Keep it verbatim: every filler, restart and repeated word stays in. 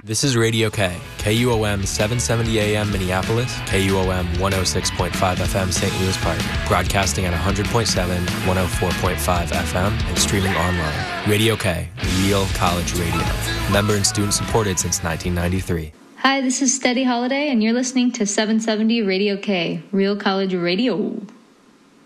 This is Radio K, K U O M seven seventy A M Minneapolis, K U O M one oh six point five F M Saint Louis Park, broadcasting at one hundred point seven, one oh four point five F M, and streaming online. Radio K, real college radio. Member and student supported since nineteen ninety-three. Hi, this is Steady Holiday, and you're listening to seven seventy Radio K, real college radio.